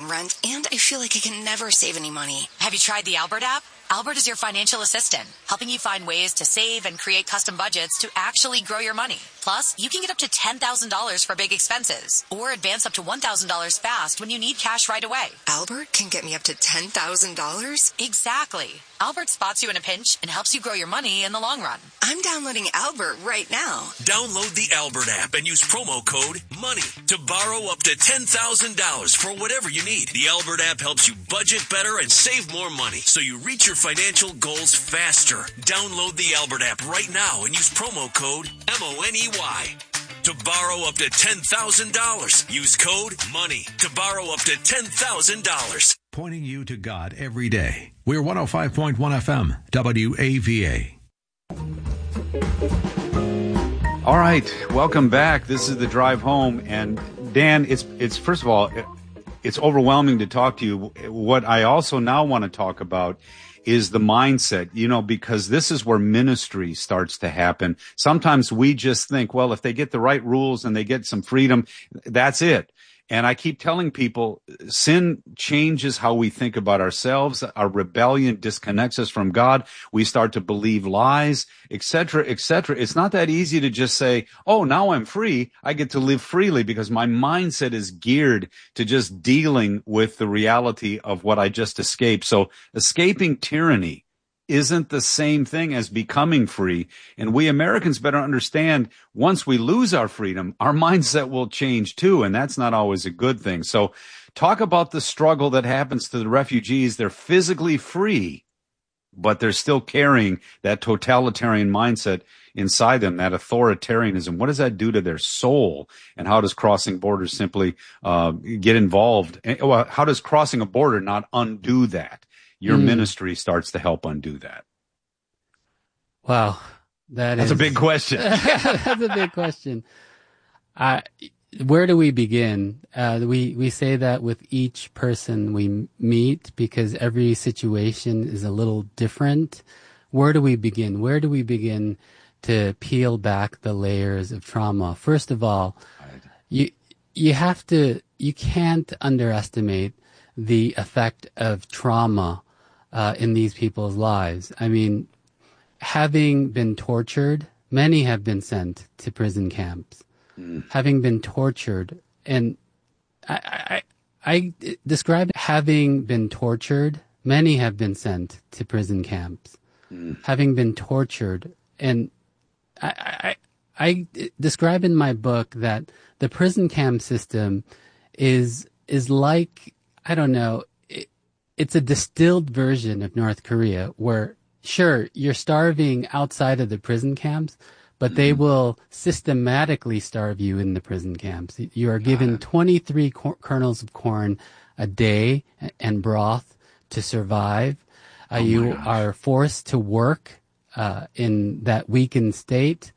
rent, and I feel like I can never save any money. Have you tried the Albert app? Albert is your financial assistant, helping you find ways to save and create custom budgets to actually grow your money. Plus, you can get up to $10,000 for big expenses or advance up to $1,000 fast when you need cash right away. Albert can get me up to $10,000? Exactly. Albert spots you in a pinch and helps you grow your money in the long run. I'm downloading Albert right now. Download the Albert app and use promo code MONEY to borrow up to $10,000 for whatever you need. The Albert app helps you budget better and save more money so you reach your financial goals faster. Download the Albert app right now and use promo code MONEY to borrow up to $10,000. Use code MONEY to borrow up to $10,000. Pointing you to God every day. We're 105.1 FM, WAVA. All right, welcome back. This is the drive home, and Dan, it's first of all, it's overwhelming to talk to you. What I also now want to talk about is the mindset, because this is where ministry starts to happen. Sometimes we just think, well, if they get the right rules and they get some freedom, that's it. And I keep telling people, sin changes how we think about ourselves. Our rebellion disconnects us from God. We start to believe lies, etc., etc. It's not that easy to just say, oh, now I'm free. I get to live freely because my mindset is geared to just dealing with the reality of what I just escaped. So escaping tyranny isn't the same thing as becoming free. And we Americans better understand, once we lose our freedom, our mindset will change too. And that's not always a good thing. So talk about the struggle that happens to the refugees. They're physically free, but they're still carrying that totalitarian mindset inside them, that authoritarianism. What does that do to their soul? And how does crossing borders simply get involved? How does crossing a border not undo that? Your ministry starts to help undo that. Wow. That's a big question. That's a big question. Where do we begin? We say that with each person we meet because every situation is a little different. Where do we begin? Where do we begin to peel back the layers of trauma? First of all, you can't underestimate the effect of trauma in these people's lives. I mean, having been tortured, many have been sent to prison camps. Having been tortured, and I described having been tortured, many have been sent to prison camps. Having been tortured, and I describe in my book that the prison camp system is like, I don't know, it's a distilled version of North Korea where, sure, you're starving outside of the prison camps, but they will systematically starve you in the prison camps. You are given 23 kernels of corn a day and broth to survive. You are forced to work in that weakened state.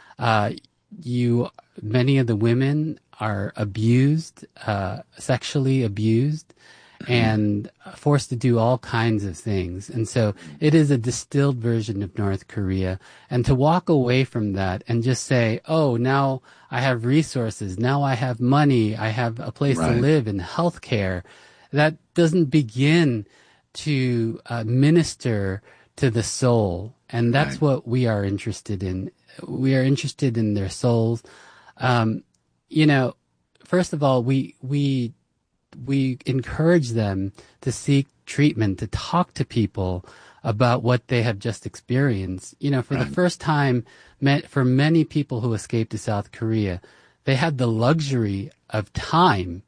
Many of the women are abused, sexually abused, and forced to do all kinds of things. And so it is a distilled version of North Korea. And to walk away from that and just say, oh, now I have resources, now I have money, I have a place to live and health care, that doesn't begin to minister to the soul. And that's what we are interested in. We are interested in their souls. First of all, we encourage them to seek treatment, to talk to people about what they have just experienced. For the first time, for many people who escaped to South Korea, they had the luxury of time,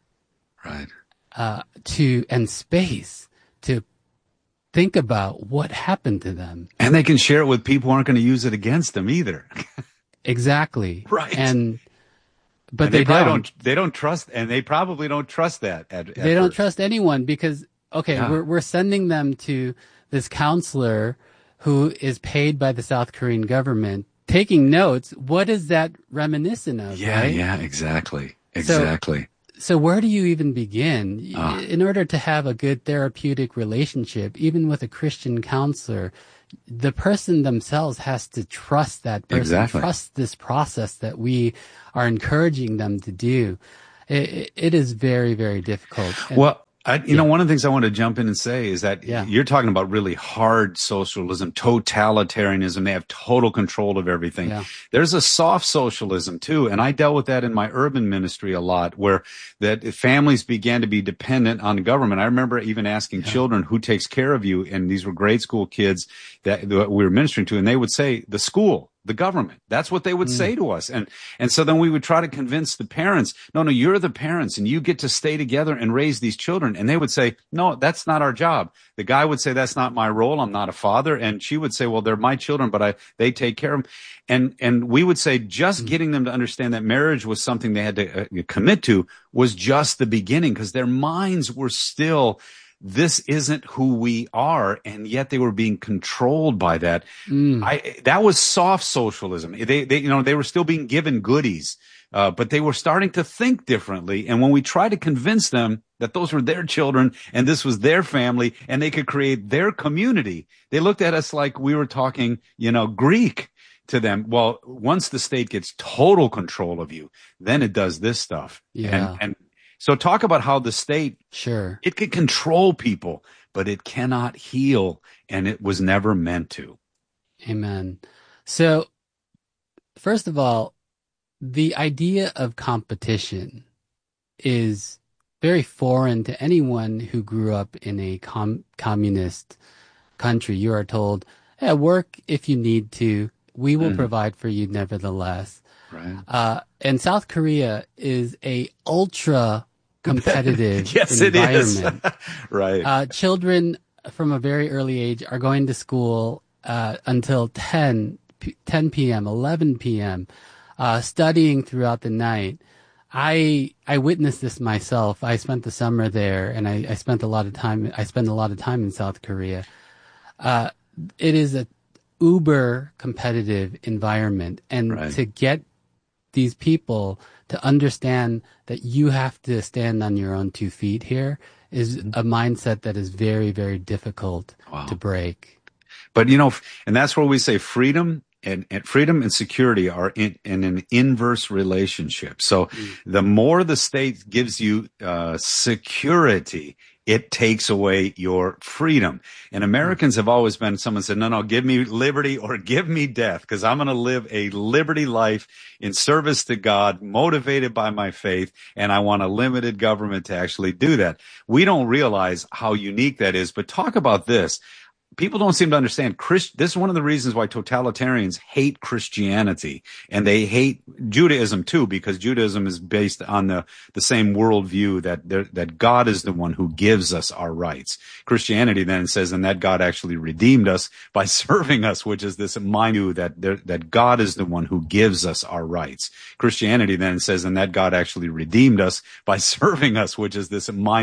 and space to think about what happened to them. And they can share it with people who aren't going to use it against them either. Exactly. Right. But they don't. They don't trust, and they probably don't trust that. They don't trust anyone because, we're sending them to this counselor who is paid by the South Korean government, taking notes. What is that reminiscent of? Yeah, exactly. So where do you even begin? In order to have a good therapeutic relationship, even with a Christian counselor, the person themselves has to trust that person, trust this process that we are encouraging them to do. It is very, very difficult. One of the things I want to jump in and say is that you're talking about really hard socialism, totalitarianism. They have total control of everything. Yeah. There's a soft socialism too. And I dealt with that in my urban ministry a lot, where that families began to be dependent on the government. I remember even asking children, who takes care of you? And these were grade school kids that we were ministering to. And they would say, the school. The government. That's what they would say to us. And so then we would try to convince the parents, no, you're the parents and you get to stay together and raise these children. And they would say, no, that's not our job. The guy would say, that's not my role. I'm not a father. And she would say, well, they're my children, but they take care of them. And we would say just getting them to understand that marriage was something they had to commit to was just the beginning, because their minds were still, this isn't who we are, and yet they were being controlled by that. That was soft socialism. They were still being given goodies, but they were starting to think differently. And when we tried to convince them that those were their children and this was their family and they could create their community, they looked at us like we were talking, Greek to them. Well, once the state gets total control of you, then it does this stuff. Yeah. And so talk about how the state, it can control people, but it cannot heal, and it was never meant to. Amen. So, first of all, the idea of competition is very foreign to anyone who grew up in a communist country. You are told, work if you need to. We will provide for you nevertheless. Right. And South Korea is a ultra competitive yes, environment. It is. Right. Children from a very early age are going to school until 10 p.m., 11 p.m., studying throughout the night. I witnessed this myself. I spent the summer there, and I spent a lot of time. I spent a lot of time in South Korea. It is a uber competitive environment, and to get these people to understand that you have to stand on your own 2 feet here is a mindset that is very, very difficult to break. But, and that's where we say freedom and freedom and security are in an inverse relationship. So the more the state gives you security, it takes away your freedom. And Americans have always been, someone said, no, give me liberty or give me death, because I'm going to live a liberty life in service to God, motivated by my faith, and I want a limited government to actually do that. We don't realize how unique that is, but talk about this. People don't seem to understand. This is one of the reasons why totalitarians hate Christianity, and they hate Judaism too, because Judaism is based on the same worldview that God is the one who gives us our rights. Christianity then says, and that God actually redeemed us by serving us, which is this mind view that God is the one who gives us our rights. Christianity then says, and that God actually redeemed us by serving us, which is this mind